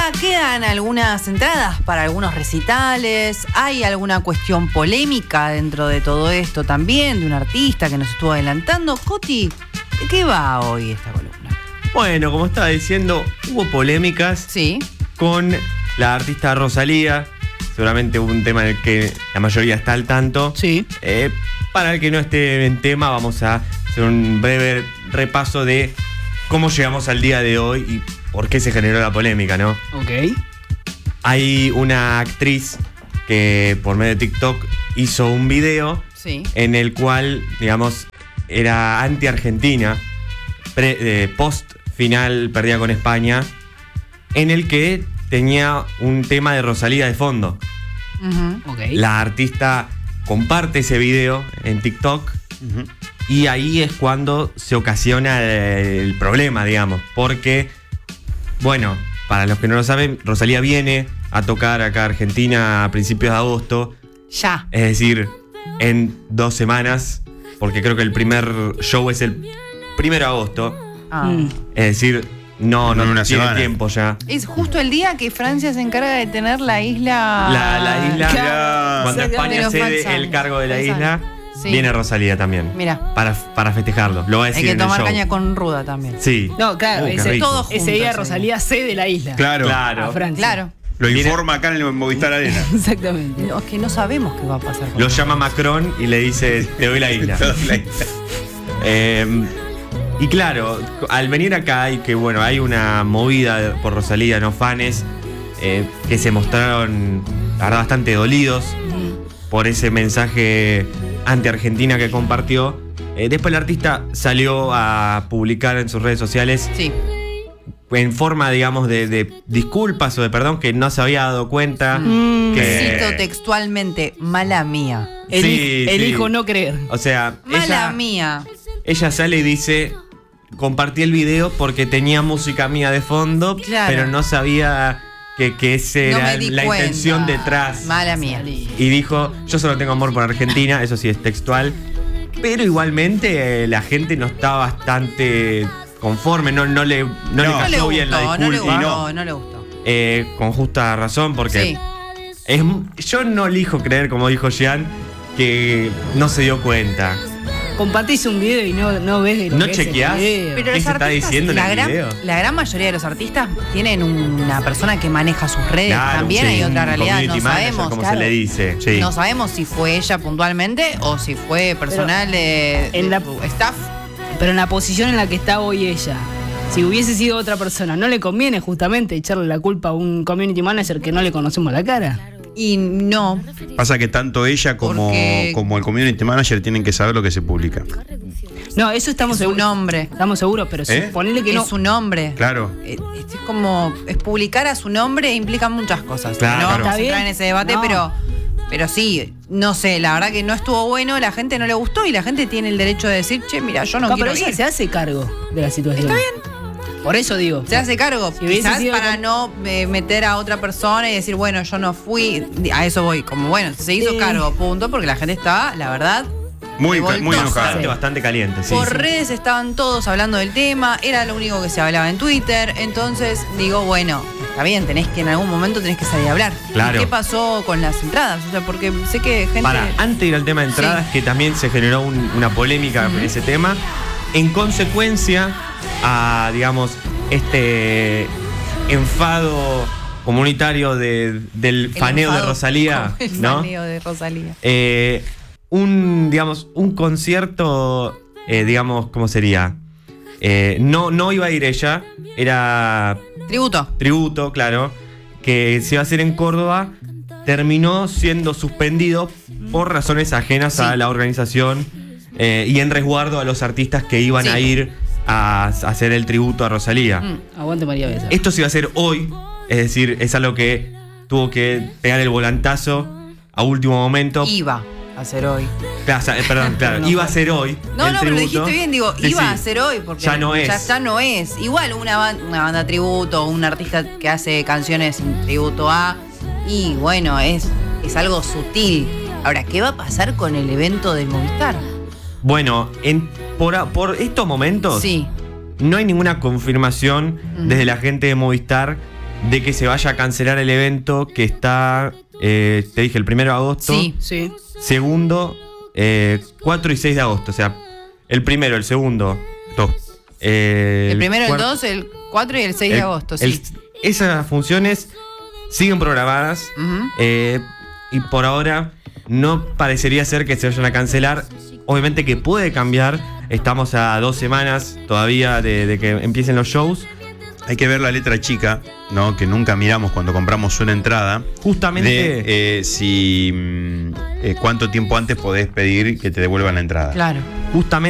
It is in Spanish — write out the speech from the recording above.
quedan algunas entradas para algunos recitales. Hay alguna cuestión polémica dentro de todo esto también, de un artista que nos estuvo adelantando. Coti, ¿de qué va hoy esta columna? Bueno, como estaba diciendo, hubo polémicas con la artista Rosalía. Seguramente hubo un tema en el que la mayoría está al tanto. Sí. Para el que no esté en tema, vamos a hacer un breve repaso de cómo llegamos al día de hoy y por qué se generó la polémica, ¿no? Ok. Hay una actriz que por medio de TikTok hizo un video en el cual, digamos, era anti-Argentina, post final perdida con España, en el que tenía un tema de Rosalía de fondo. Okay. La artista comparte ese video en TikTok y ahí es cuando se ocasiona el problema, digamos, porque, bueno, para los que no lo saben, Rosalía viene a tocar acá a Argentina a principios de agosto. Ya. Es decir, en 2 semanas, porque creo que el primer show es el 1 de agosto. Es decir, no tiene tiempo ya. Es justo el día que Francia se encarga de tener la isla. La isla, cuando España cede el cargo de la isla, viene Rosalía también. Mira. Para festejarlo. Lo va a decir Hay que en el tomar show. caña con ruda también. Sí. No, claro, ese día juntos, Rosalía cede la isla. Claro. A Francia. Claro. Lo informa acá en el Movistar Arena. Exactamente. No, es que no sabemos qué va a pasar. Lo llama Macron y le dice, te doy la isla. Y claro, al venir acá y que bueno, hay una movida por Rosalía, no fanes, que se mostraron, la verdad, bastante dolidos por ese mensaje anti-Argentina que compartió. Después el artista salió a publicar en sus redes sociales en forma, digamos, de disculpas o de perdón, que no se había dado cuenta. Cito textualmente, mala mía. Elijo no creer. O sea, Mala mía. Ella sale y dice, compartí el video porque tenía música mía de fondo, pero no sabía que esa era la intención detrás. Mala mía. Y dijo, yo solo tengo amor por Argentina, eso sí es textual. Pero igualmente la gente no está bastante conforme, no le cayó bien la disculpa. No le gustó. Con justa razón, porque yo no elijo creer, como dijo Jean, que no se dio cuenta. Compartís un video y no ves de lo que chequeás. es el video. Pero ¿Qué los se está artistas, diciendo en el video? La gran mayoría de los artistas tienen una persona que maneja sus redes. Claro, también hay otra realidad, community no manager, sabemos. como se le dice. No sabemos si fue ella puntualmente o si fue personal de su staff. Pero en la posición en la que está hoy ella, si hubiese sido otra persona, ¿no le conviene justamente echarle la culpa a un community manager que no le conocemos la cara? Y no. Pasa que tanto ella como el community manager tienen que saber lo que se publica. No, eso estamos seguros. Es un nombre. Estamos seguros, pero ponele que no. Es su nombre. Claro. Es como. Es publicar a su nombre implica muchas cosas. Claro. No vamos a ¿Está entrar bien? en ese debate, No. pero sí, no sé, la verdad que no estuvo bueno, la gente no le gustó y la gente tiene el derecho de decir, che, mira, yo no quiero pero ella ir. se hace cargo de la situación. Está bien. Por eso digo. Se hace cargo, Si hubiese quizás sido para no meter a otra persona y decir, bueno, yo no fui, a eso voy, como bueno, se hizo cargo, punto, porque la gente estaba, la verdad, Muy revoltosa. enojada. Bastante caliente, sí. Por redes estaban todos hablando del tema, era lo único que se hablaba en Twitter, entonces digo, bueno, está bien, en algún momento tenés que salir a hablar. Claro. ¿Y qué pasó con las entradas? O sea, porque sé que gente... Antes de ir al tema de entradas, que también se generó una polémica en ese tema, en consecuencia a, digamos, este enfado comunitario del faneo de Rosalía, el ¿no? faneo de Rosalía. Un concierto, ¿cómo sería? No iba a ir ella, era tributo, claro, que se iba a hacer en Córdoba, terminó siendo suspendido por razones ajenas a la organización y en resguardo a los artistas que iban a ir a hacer el tributo a Rosalía. Aguante María Becerra. Esto se iba a hacer hoy, es decir, es algo que tuvo que pegar el volantazo a último momento. Iba a ser hoy. Claro, iba a ser hoy. No, el pero tributo. dijiste bien, digo, Sí, iba sí. a ser hoy, porque Ya no es. ya está, no es. Igual una banda tributo, un artista que hace canciones en tributo a, y bueno, es algo sutil. Ahora, ¿qué va a pasar con el evento del Movistar? Bueno, por estos momentos Sí. no hay ninguna confirmación desde la gente de Movistar de que se vaya a cancelar el evento que está, te dije, el 1 de agosto. Sí. Sí. Segundo, 4 y 6 de agosto. O sea, el primero, el segundo, 2. El primero, el 2, el 4 y el 6 de agosto, sí. Esas funciones siguen programadas. Y por ahora no parecería ser que se vayan a cancelar. Obviamente que puede cambiar. Estamos a 2 semanas todavía de que empiecen los shows. Hay que ver la letra chica, ¿no? Que nunca miramos cuando compramos una entrada. Justamente. De cuánto tiempo antes podés pedir que te devuelvan la entrada. Claro. Justamente.